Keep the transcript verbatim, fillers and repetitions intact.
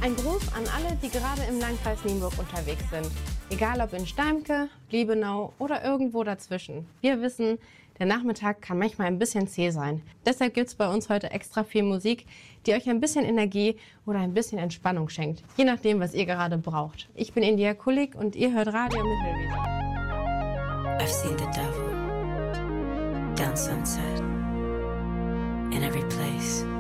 Ein Gruß an alle, die gerade im Landkreis Nienburg unterwegs sind. Egal ob in Steimke, Liebenau oder irgendwo dazwischen. Wir wissen, der Nachmittag kann manchmal ein bisschen zäh sein. Deshalb gibt es bei uns heute extra viel Musik, die euch ein bisschen Energie oder ein bisschen Entspannung schenkt. Je nachdem, was ihr gerade braucht. Ich bin India Kulik und ihr hört Radio Mittelweser. I've seen the devil down sunset in every place.